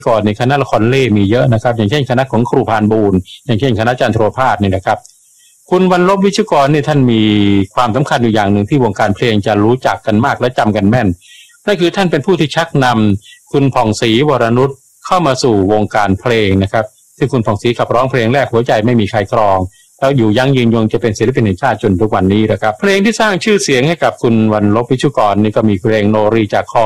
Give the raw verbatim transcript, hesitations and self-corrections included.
ก่อนในคณะละครเล่มีเยอะนะครับอย่างเช่นคณะของครูพานบูรณ์อย่างเช่นคณะจันทโรภาสนี่นะครับคุณวรรลบวิชกรนี่ท่านมีความสำคัญอยู่อย่างหนึ่งที่วงการเพลงจะรู้จักกันมากและจำกันแม่นนั่นคือท่านเป็นผู้ที่ชักนำคุณผ่องศรีวรนุชเข้ามาสู่วงการเพลงนะครับที่คุณผ่องศรีขับร้องเพลงแรกหัวใจไม่มีใครครองแล้วอยู่ยั่งยืนยงจะเป็นศิลปินแห่งชาติจนทุกวันนี้นะครับเพลงที่สร้างชื่อเสียงให้กับคุณวรรลบวิชกรนี่ก็มีเพลงโนรีจากคอ